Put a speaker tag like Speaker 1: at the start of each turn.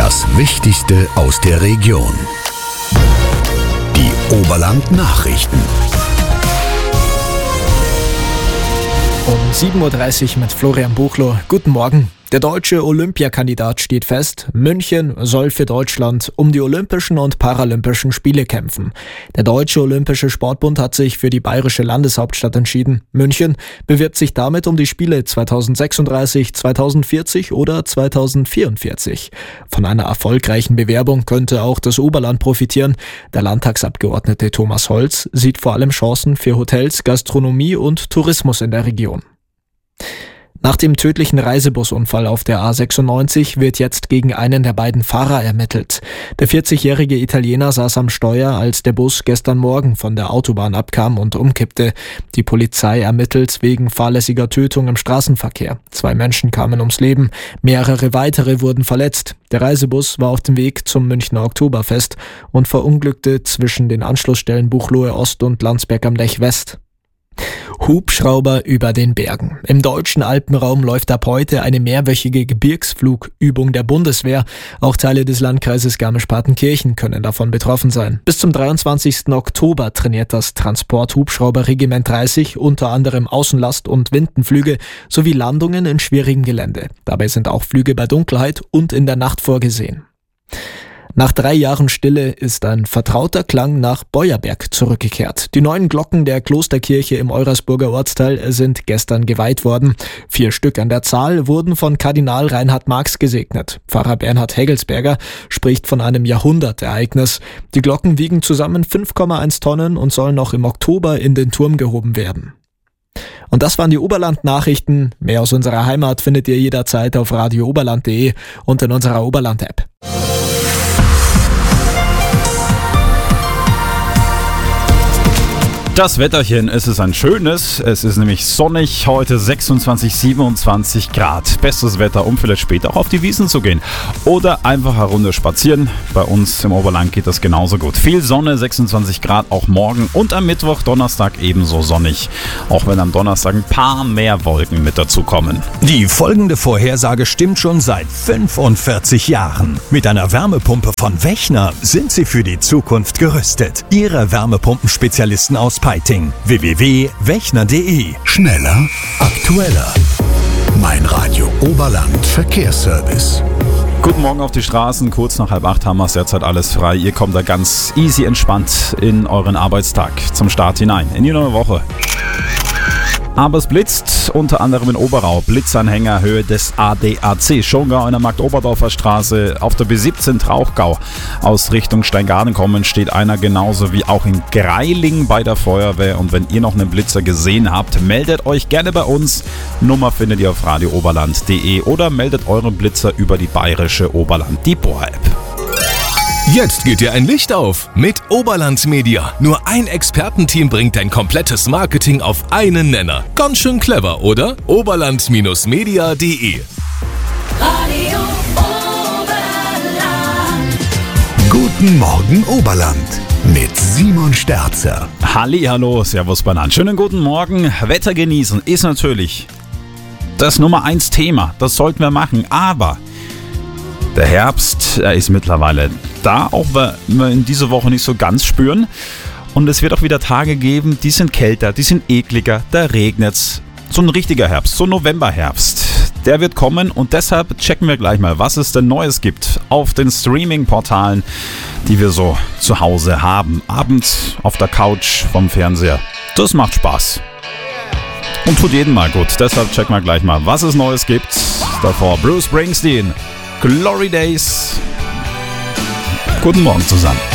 Speaker 1: Das Wichtigste aus der Region. Die Oberland-Nachrichten.
Speaker 2: Um 7.30 Uhr mit Florian Buchloh. Guten Morgen. Der deutsche Olympiakandidat steht fest. München soll für Deutschland um die Olympischen und Paralympischen Spiele kämpfen. Der Deutsche Olympische Sportbund hat sich für die bayerische Landeshauptstadt entschieden. München bewirbt sich damit um die Spiele 2036, 2040 oder 2044. Von einer erfolgreichen Bewerbung könnte auch das Oberland profitieren. Der Landtagsabgeordnete Thomas Holz sieht vor allem Chancen für Hotels, Gastronomie und Tourismus in der Region. Nach dem tödlichen Reisebusunfall auf der A96 wird jetzt gegen einen der beiden Fahrer ermittelt. Der 40-jährige Italiener saß am Steuer, als der Bus gestern Morgen von der Autobahn abkam und umkippte. Die Polizei ermittelt wegen fahrlässiger Tötung im Straßenverkehr. 2 Menschen kamen ums Leben, mehrere weitere wurden verletzt. Der Reisebus war auf dem Weg zum Münchner Oktoberfest und verunglückte zwischen den Anschlussstellen Buchloe Ost und Landsberg am Lech West. Hubschrauber über den Bergen. Im deutschen Alpenraum läuft ab heute eine mehrwöchige Gebirgsflugübung der Bundeswehr. Auch Teile des Landkreises Garmisch-Partenkirchen können davon betroffen sein. Bis zum 23. Oktober trainiert das Transport-Hubschrauber-Regiment 30 unter anderem Außenlast- und Windenflüge sowie Landungen in schwierigem Gelände. Dabei sind auch Flüge bei Dunkelheit und in der Nacht vorgesehen. Nach 3 Jahren Stille ist ein vertrauter Klang nach Beuerberg zurückgekehrt. Die neuen Glocken der Klosterkirche im Eurasburger Ortsteil sind gestern geweiht worden. 4 Stück an der Zahl wurden von Kardinal Reinhard Marx gesegnet. Pfarrer Bernhard Hegelsberger spricht von einem Jahrhundertereignis. Die Glocken wiegen zusammen 5,1 Tonnen und sollen noch im Oktober in den Turm gehoben werden. Und das waren die Oberland-Nachrichten. Mehr aus unserer Heimat findet ihr jederzeit auf radiooberland.de und in unserer Oberland-App.
Speaker 3: Das Wetterchen, es ist ein schönes, es ist nämlich sonnig, heute 26, 27 Grad. Bestes Wetter, um vielleicht später auch auf die Wiesn zu gehen oder einfach eine Runde spazieren. Bei uns im Oberland geht das genauso gut. Viel Sonne, 26 Grad auch morgen und am Mittwoch, Donnerstag ebenso sonnig. Auch wenn am Donnerstag ein paar mehr Wolken mit dazukommen.
Speaker 1: Die folgende Vorhersage stimmt schon seit 45 Jahren. Mit einer Wärmepumpe von Wechner sind Sie für die Zukunft gerüstet. Ihre Wärmepumpenspezialisten aus Peiting. www.wechner.de. Schneller, aktueller. Mein Radio Oberland Verkehrsservice.
Speaker 3: Guten Morgen auf die Straßen, kurz nach 7:30 haben wir es derzeit alles frei. Ihr kommt da ganz easy entspannt in euren Arbeitstag zum Start hinein, in die neue Woche. Aber es blitzt, unter anderem in Oberau, Blitzanhänger Höhe des ADAC, Schongau in der Markt-Oberdorfer Straße, auf der B17 Trauchgau aus Richtung Steingaden kommen, steht einer genauso wie auch in Greiling bei der Feuerwehr. Und wenn ihr noch einen Blitzer gesehen habt, meldet euch gerne bei uns. Nummer findet ihr auf radiooberland.de oder meldet euren Blitzer über die bayerische Oberland-Depot-App.
Speaker 4: Jetzt geht dir ein Licht auf mit Oberland Media. Nur ein Expertenteam bringt dein komplettes Marketing auf einen Nenner. Ganz schön clever, oder? Oberland-media.de.
Speaker 5: Radio Oberland.
Speaker 1: Guten Morgen Oberland mit Simon Sterzer.
Speaker 3: Hallihallo, servus Banan. Schönen guten Morgen. Wetter genießen ist natürlich das Nummer 1 Thema. Das sollten wir machen, aber der Herbst, er ist mittlerweile da, auch wenn wir in dieser Woche nicht so ganz spüren. Und es wird auch wieder Tage geben, die sind kälter, die sind ekliger, da regnet's. So ein richtiger Herbst, so ein Novemberherbst. Der wird kommen und deshalb checken wir gleich mal, was es denn Neues gibt auf den Streaming-Portalen, die wir so zu Hause haben. Abends auf der Couch vom Fernseher. Das macht Spaß. Und tut jedem mal gut. Deshalb checken wir gleich mal, was es Neues gibt. Davor Bruce Springsteen. Glory Days. Guten Morgen zusammen.